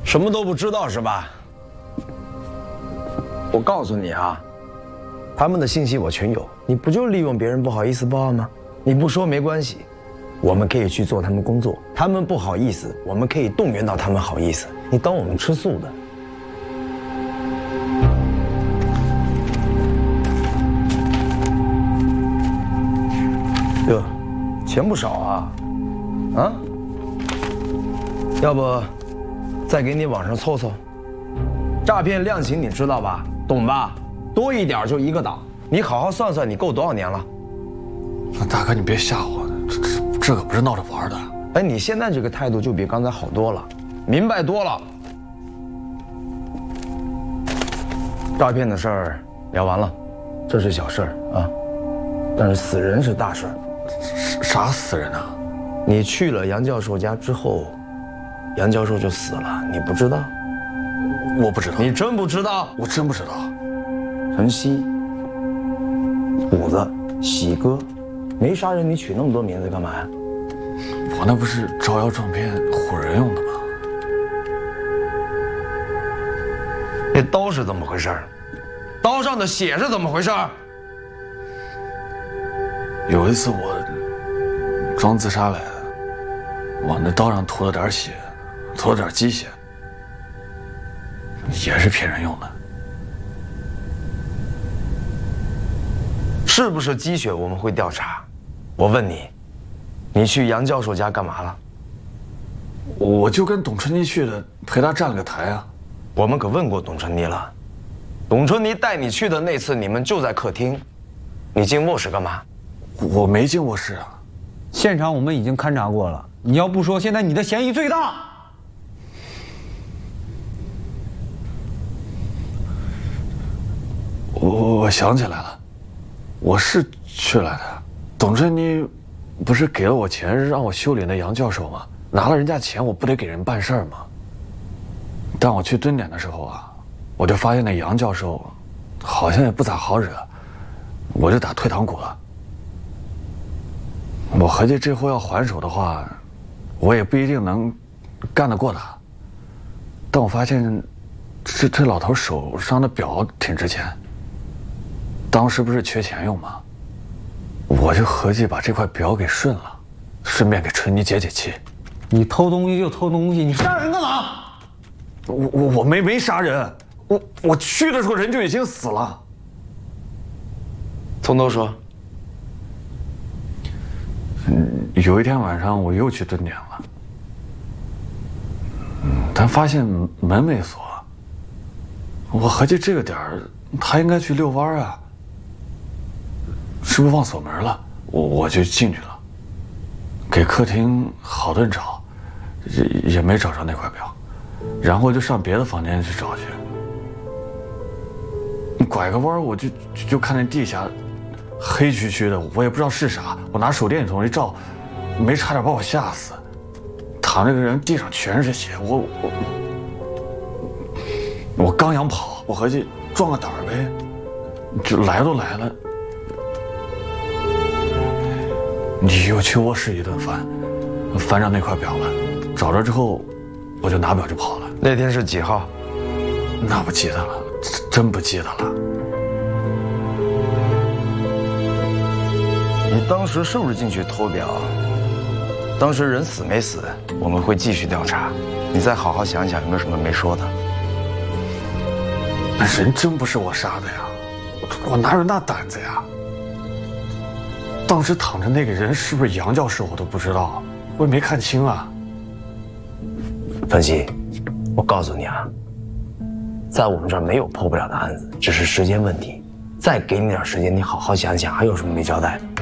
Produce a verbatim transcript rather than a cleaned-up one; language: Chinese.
什么都不知道是吧？我告诉你啊，他们的信息我全有，你不就利用别人不好意思报案吗？你不说没关系，我们可以去做他们工作，他们不好意思，我们可以动员到他们好意思。你当我们吃素的？哟，钱不少啊，啊？要不再给你往上凑凑？诈骗量刑你知道吧？懂吧？多一点就一个档，你好好算算，你够多少年了？ 大哥，你别吓我，这这这可不是闹着玩的。 哎，你现在这个态度就比刚才好多了，明白多了。诈骗的事儿聊完了，这是小事儿啊，但是死人是大事儿。 啥死人啊？ 你去了杨教授家之后，杨教授就死了，你不知道？ 我不知道。 你真不知道？ 我真不知道。 陈曦、虎子、喜哥，没杀人，你取那么多名字干嘛呀？ 我那不是招摇撞骗、唬人用的吗？ 那刀是怎么回事？刀上的血是怎么回事？ 有一次我装自杀来的，往那刀上涂了点血，涂了点鸡血，也是骗人用的。 是不是鸡血？我们会调查。我问你，你去杨教授家干嘛了？ 我就跟董春妮去的，陪他站了个台啊。 我们可问过董春妮了，董春妮带你去的那次，你们就在客厅，你进卧室干嘛？ 我没进卧室啊。 现场我们已经勘察过了，你要不说，现在你的嫌疑最大。 我我想起来了，我是去来的。董春妮不是给了我钱让我修理那杨教授吗？拿了人家钱，我不得给人办事儿吗？但我去蹲点的时候啊，我就发现那杨教授好像也不咋好惹，我就打退堂鼓了。我合计这货要还手的话，我也不一定能干得过他。但我发现这这老头手上的表挺值钱，当时不是缺钱用吗？我就合计把这块表给顺了，顺便给春妮解解气。 你偷东西就偷东西，你杀人干嘛？ 我我我没没杀人，我我去的时候人就已经死了。 从头说。 嗯，有一天晚上我又去蹲点了，嗯，但发现门没锁。我合计这个点儿他应该去遛弯啊，是不是忘锁门了？我我就进去了，给客厅好顿找，也也没找着那块表，然后就上别的房间去找去。拐个弯我就就就看见地下黑黢黢的，我也不知道是啥。我拿手电筒一照，没差点把我吓死。躺着个人，地上全是血。我我我刚想跑，我合计壮个胆儿呗，就来都来了。你又去卧室一顿翻，翻上那块表了，找着之后，我就拿表就跑了。 那天是几号？ 那不记得了，真不记得了。 你当时是不是进去偷表？当时人死没死？我们会继续调查。你再好好想想，有没有什么没说的？ 那人真不是我杀的呀，我我哪有那胆子呀？当时躺着那个人是不是杨教授，我都不知道，我也没看清啊。 范希，我告诉你啊，在我们这儿没有破不了的案子，只是时间问题。再给你点时间，你好好想想，还有什么没交代的？